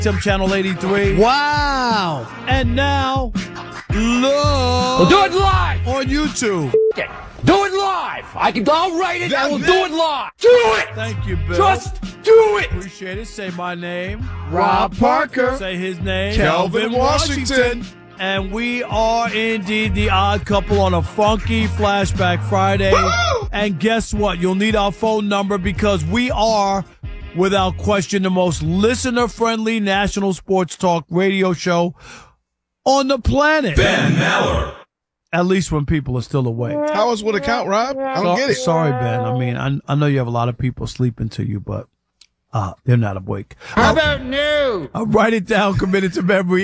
Channel 83. Wow. And now, look. We'll do it live. On YouTube. Do it live. I'll write it and we'll do it live. Do it. Thank you, Bill. Just do it. Appreciate it. Say my name. Rob Parker. Say his name. Kelvin Washington. And we are indeed the odd couple on a funky Flashback Friday. Woo! And guess what? You'll need our phone number because we are, without question, the most listener-friendly national sports talk radio show on the planet. Ben Maller. At least when people are still awake. How else would it count, Rob? I don't get it. Sorry, Ben. I mean, I know you have a lot of people sleeping to you, but they're not awake. How about new? I'll write it down, committed to memory,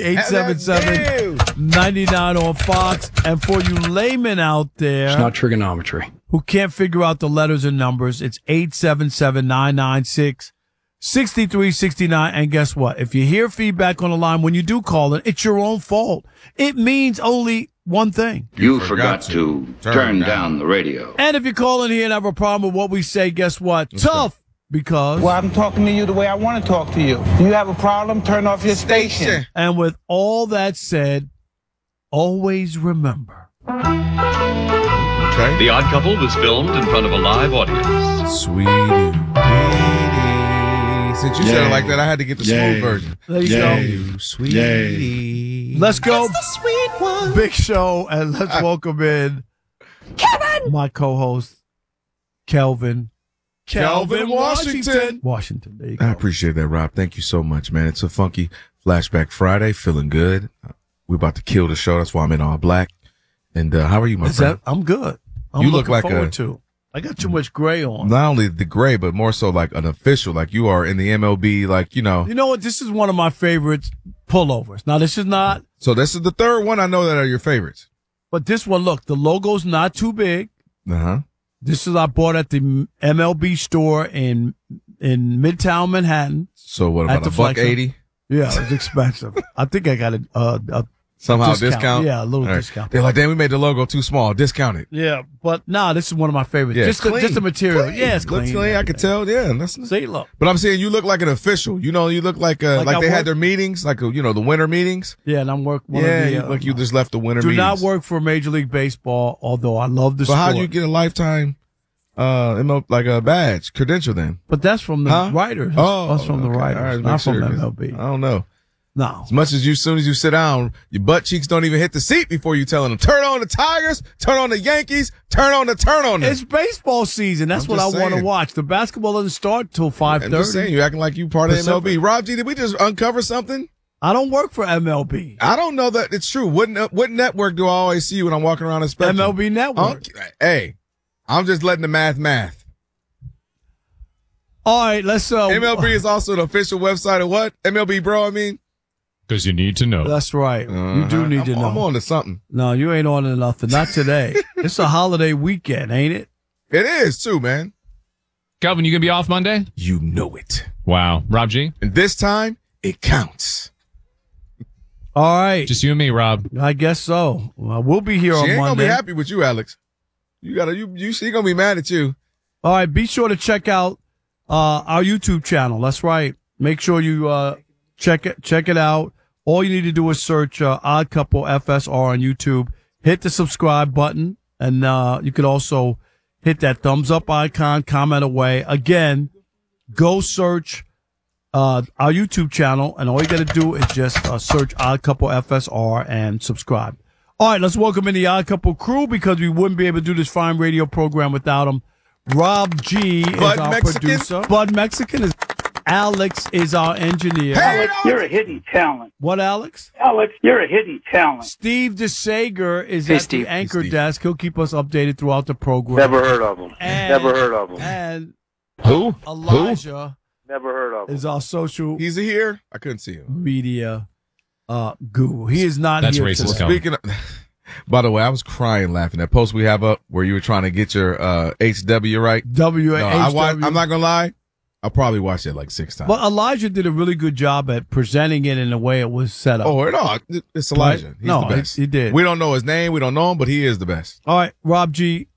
877-99 on Fox. And for you laymen out there. It's not trigonometry. Who can't figure out the letters and numbers, it's 877-996-6369. And guess what? If you hear feedback on the line when you do call it, it's your own fault. It means only one thing. You forgot to turn down the radio. And if you call in here and have a problem with what we say, guess what? Tough. Because. Well, I'm talking to you the way I want to talk to you. You have a problem, turn off your station. And with all that said, always remember. Okay. The Odd Couple was filmed in front of a live audience. Sweetie. Since you said it like that, I had to get the smooth version. There you go. Sweetie. Let's go. The sweet one. Big show, and let's welcome in Kevin, my co-host, Kelvin Washington. There you go. I appreciate that, Rob. Thank you so much, man. It's a funky Flashback Friday. Feeling good. We're about to kill the show. That's why I'm in all black. And how are you, my friend? I'm good. You look like I got too much gray on. Not only the gray, but more so like an official. Like you are in the MLB, like, you know. You know what? This is one of my favorite pullovers. Now, this is not. So this is the third one I know that are your favorites. But this one, look, the logo's not too big. Uh-huh. This is I bought at the MLB store in Midtown Manhattan. So what about $1.80? Yeah, it's expensive. I think I got a somehow discount. Yeah, a little discount. They're like, damn, we made the logo too small. Discount it. Yeah, but this is one of my favorites. Yeah, just the material. Clean. Yeah, it's clean. Looks clean. I could tell. Yeah, see, look. But I'm saying you look like an official. You know, you look like they had their meetings, like the winter meetings. Yeah, and I'm working. You just left the winter. Do meetings. not work for Major League Baseball, although I love the sport. But how do you get a lifetime? Like a badge, credential then. But that's from the writers. That's from the writers, right, not from MLB. I don't know. No. As much as soon as you sit down, your butt cheeks don't even hit the seat before you telling them, turn on the Tigers, turn on the Yankees, turn on them. It's baseball season. That's what I want to watch. The basketball doesn't start till 5:30. I'm just saying, you acting like you part of MLB. Rob G, did we just uncover something? I don't work for MLB. I don't know that it's true. What network do I always see you when I'm walking around the Spectrum? MLB Network. Hey, I'm just letting the math. All right, let's. MLB is also the official website of what? MLB Bro, I mean? Because you need to know. That's right. You do need to know. I'm on to something. No, you ain't on to nothing. Not today. It's a holiday weekend, ain't it? It is, too, man. Calvin, you going to be off Monday? You know it. Wow. Rob G? And this time, it counts. All right. Just you and me, Rob. I guess so. Well, we'll be here on Monday. She ain't going to be happy with you, Alex. She going to be mad at you. All right. Be sure to check out our YouTube channel. That's right. Make sure you check it out. All you need to do is search Odd Couple FSR on YouTube. Hit the subscribe button, and you could also hit that thumbs up icon, comment away. Again, go search our YouTube channel, and all you got to do is just search Odd Couple FSR and subscribe. All right, let's welcome in the Odd Couple crew because we wouldn't be able to do this fine radio program without them. Rob G is our producer. Bud Mexican is. Alex is our engineer. Hey, Alex, you're a hidden talent. What, Alex? Alex, you're a hidden talent. Steve DeSager is at the anchor desk. He'll keep us updated throughout the program. Never heard of him. And who? Elijah. Never heard of him. Is our social. He's here. I couldn't see him. Media guru. He is not That's here. That's racist. Well, speaking of. By the way, I was crying laughing. That post we have up where you were trying to get your HW right. I'm not gonna lie. I'll probably watch it like 6 times. But Elijah did a really good job at presenting it in the way it was set up. Oh, no, it's Elijah. He's the best. He did. We don't know his name. We don't know him, but he is the best. All right, Rob G.,